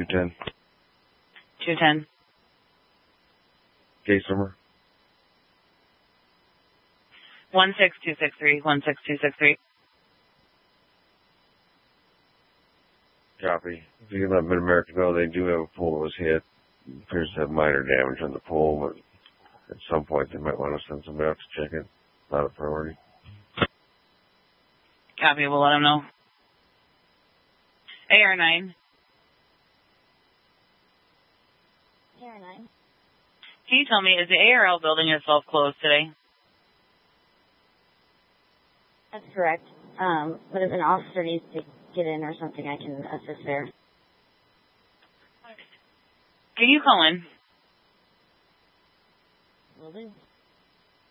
210. 210. Case number? 16263. 16263. Copy. If you can let Mid-America know, they do have a pool that was hit. It appears to have minor damage on the pool, but at some point they might want to send somebody out to check it. Not a priority. Copy. We'll let them know. AR9. AR9. Can you tell me, is the ARL building itself closed today? That's correct. But if an officer needs to get in or something, I can assist there. Can you call in? Will do.